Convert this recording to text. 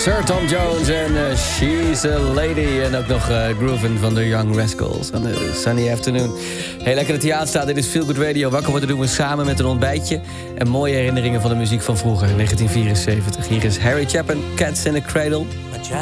Sir Tom Jones en She's a Lady. En ook nog Groovin van de Young Rascals on the Sunny Afternoon. Heel lekker dat hij aanstaat. Dit is Feel Good Radio. Wakker worden doen we samen met een ontbijtje. En mooie herinneringen van de muziek van vroeger, 1974. Hier is Harry Chapin, Cats in the Cradle.